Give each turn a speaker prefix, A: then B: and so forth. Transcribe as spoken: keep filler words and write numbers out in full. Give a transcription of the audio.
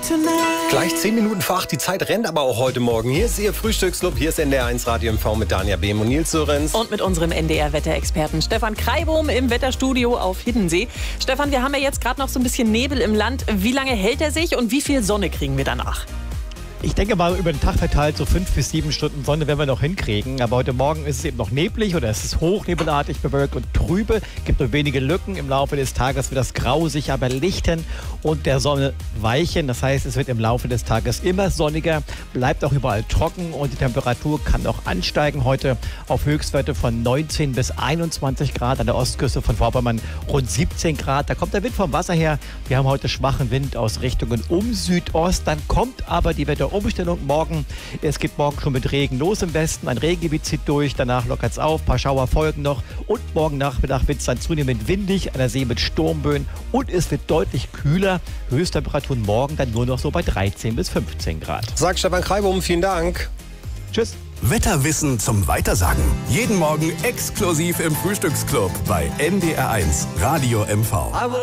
A: Gleich zehn Minuten vor acht, die Zeit rennt aber auch heute Morgen. Hier ist Ihr Frühstücksclub, hier ist N D R eins Radio M V mit Danja Behm und Nils Sörenz.
B: Und mit unserem N D R-Wetterexperten Stefan Kreibohm im Wetterstudio auf Hiddensee. Stefan, wir haben ja jetzt gerade noch so ein bisschen Nebel im Land. Wie lange hält er sich und wie viel Sonne kriegen wir danach?
C: Ich denke mal, über den Tag verteilt so fünf bis sieben Stunden Sonne werden wir noch hinkriegen. Aber heute Morgen ist es eben noch neblig oder es ist hochnebelartig bewölkt und trübe. Es gibt nur wenige Lücken. Im Laufe des Tages wird das Grau sich aber lichten und der Sonne weichen. Das heißt, es wird im Laufe des Tages immer sonniger, bleibt auch überall trocken und die Temperatur kann auch ansteigen. Heute auf Höchstwerte von neunzehn bis einundzwanzig Grad, an der Ostküste von Vorpommern rund siebzehn Grad. Da kommt der Wind vom Wasser her. Wir haben heute schwachen Wind aus Richtungen um Südost. Dann kommt aber die Wetter Umstellung morgen. Es geht morgen schon mit Regen los im Westen. Ein Regengebiet zieht durch, danach lockert es auf. Ein paar Schauer folgen noch. Und morgen Nachmittag wird es dann zunehmend windig, an der See mit Sturmböen. Und es wird deutlich kühler. Höchsttemperaturen morgen dann nur noch so bei dreizehn bis fünfzehn Grad.
A: Sagt Stefan Kreibohm, vielen Dank.
C: Tschüss.
D: Wetterwissen zum Weitersagen. Jeden Morgen exklusiv im Frühstücksclub bei N D R eins Radio M V.